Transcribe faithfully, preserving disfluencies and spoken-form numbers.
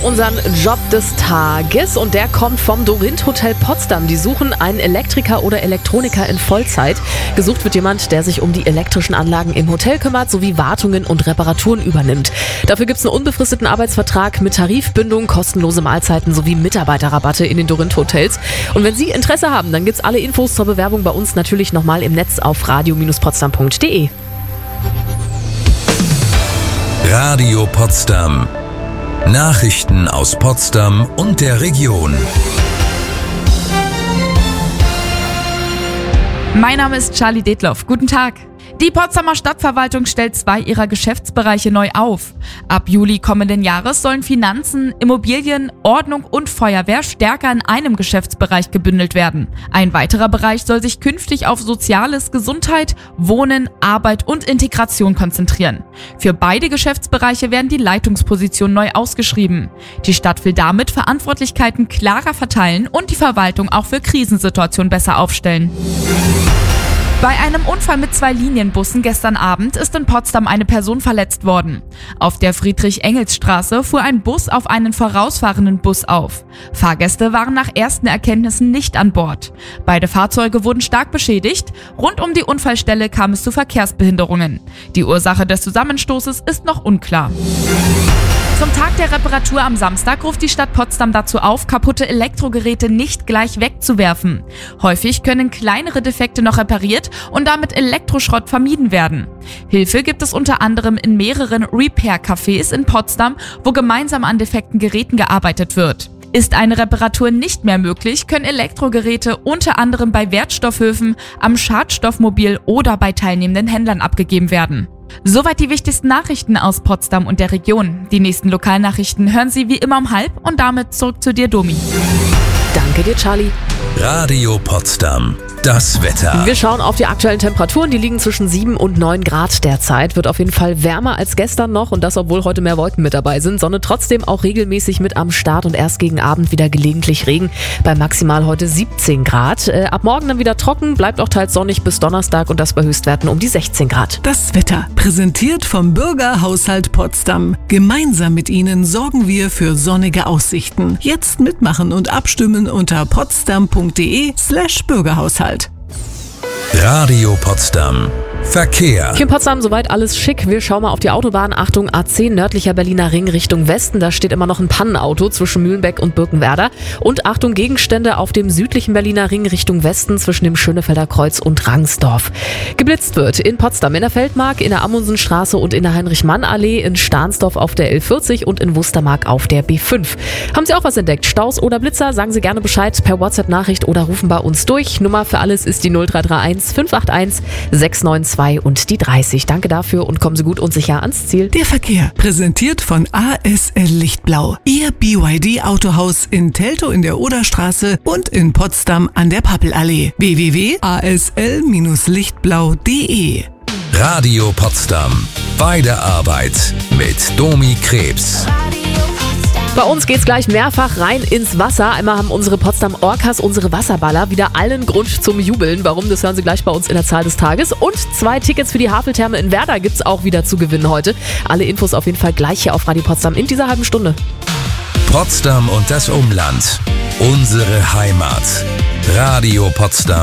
Unseren Job des Tages und der kommt vom Dorint Hotel Potsdam. Die suchen einen Elektriker oder Elektroniker in Vollzeit. Gesucht wird jemand, der sich um die elektrischen Anlagen im Hotel kümmert, sowie Wartungen und Reparaturen übernimmt. Dafür gibt es einen unbefristeten Arbeitsvertrag mit Tarifbindung, kostenlose Mahlzeiten sowie Mitarbeiterrabatte in den Dorint Hotels. Und wenn Sie Interesse haben, dann gibt es alle Infos zur Bewerbung bei uns natürlich nochmal im Netz auf radio Bindestrich potsdam punkt de. Radio Potsdam. Nachrichten aus Potsdam und der Region. Mein Name ist Charlie Detloff. Guten Tag. Die Potsdamer Stadtverwaltung stellt zwei ihrer Geschäftsbereiche neu auf. Ab Juli kommenden Jahres sollen Finanzen, Immobilien, Ordnung und Feuerwehr stärker in einem Geschäftsbereich gebündelt werden. Ein weiterer Bereich soll sich künftig auf Soziales, Gesundheit, Wohnen, Arbeit und Integration konzentrieren. Für beide Geschäftsbereiche werden die Leitungspositionen neu ausgeschrieben. Die Stadt will damit Verantwortlichkeiten klarer verteilen und die Verwaltung auch für Krisensituationen besser aufstellen. Bei einem Unfall mit zwei Linienbussen gestern Abend ist in Potsdam eine Person verletzt worden. Auf der Friedrich-Engels-Straße fuhr ein Bus auf einen vorausfahrenden Bus auf. Fahrgäste waren nach ersten Erkenntnissen nicht an Bord. Beide Fahrzeuge wurden stark beschädigt. Rund um die Unfallstelle kam es zu Verkehrsbehinderungen. Die Ursache des Zusammenstoßes ist noch unklar. Zum Tag der Reparatur am Samstag ruft die Stadt Potsdam dazu auf, kaputte Elektrogeräte nicht gleich wegzuwerfen. Häufig können kleinere Defekte noch repariert und damit Elektroschrott vermieden werden. Hilfe gibt es unter anderem in mehreren Repair-Cafés in Potsdam, wo gemeinsam an defekten Geräten gearbeitet wird. Ist eine Reparatur nicht mehr möglich, können Elektrogeräte unter anderem bei Wertstoffhöfen, am Schadstoffmobil oder bei teilnehmenden Händlern abgegeben werden. Soweit die wichtigsten Nachrichten aus Potsdam und der Region. Die nächsten Lokalnachrichten hören Sie wie immer um halb und damit zurück zu dir, Domi. Danke dir, Charlie. Radio Potsdam. Das Wetter. Wir schauen auf die aktuellen Temperaturen. Die liegen zwischen sieben und neun Grad derzeit. Wird auf jeden Fall wärmer als gestern noch und das, obwohl heute mehr Wolken mit dabei sind. Sonne trotzdem auch regelmäßig mit am Start und erst gegen Abend wieder gelegentlich Regen. Bei maximal heute siebzehn Grad. Äh, ab morgen dann wieder trocken, bleibt auch teils sonnig bis Donnerstag und das bei Höchstwerten um die sechzehn Grad. Das Wetter, präsentiert vom Bürgerhaushalt Potsdam. Gemeinsam mit Ihnen sorgen wir für sonnige Aussichten. Jetzt mitmachen und abstimmen unter potsdam punkt de slash Bürgerhaushalt. Radio Potsdam. Verkehr. Hier in Potsdam soweit alles schick. Wir schauen mal auf die Autobahn. Achtung, A zehn, nördlicher Berliner Ring Richtung Westen. Da steht immer noch ein Pannenauto zwischen Mühlenbeck und Birkenwerder. Und Achtung, Gegenstände auf dem südlichen Berliner Ring Richtung Westen zwischen dem Schönefelder Kreuz und Rangsdorf. Geblitzt wird in Potsdam in der Feldmark, in der Amundsenstraße und in der Heinrich-Mann-Allee, in Stahnsdorf auf der L vierzig und in Wustermark auf der B fünf. Haben Sie auch was entdeckt? Staus oder Blitzer? Sagen Sie gerne Bescheid per WhatsApp-Nachricht oder rufen bei uns durch. Nummer für alles ist die null drei drei eins fünf acht eins sechs neun zwei und die dreißig. Danke dafür und kommen Sie gut und sicher ans Ziel. Der Verkehr, präsentiert von A S L Lichtblau. Ihr B Y D-Autohaus in Teltow in der Oderstraße und in Potsdam an der Pappelallee. w w w punkt a s l lichtblau punkt de. Radio Potsdam. Bei der Arbeit mit Domi Krebs. Bei uns geht's gleich mehrfach rein ins Wasser. Einmal haben unsere Potsdam Orcas, unsere Wasserballer, wieder allen Grund zum Jubeln. Warum, das hören Sie gleich bei uns in der Zahl des Tages. Und zwei Tickets für die Haveltherme in Werder gibt's auch wieder zu gewinnen heute. Alle Infos auf jeden Fall gleich hier auf Radio Potsdam in dieser halben Stunde. Potsdam und das Umland. Unsere Heimat. Radio Potsdam.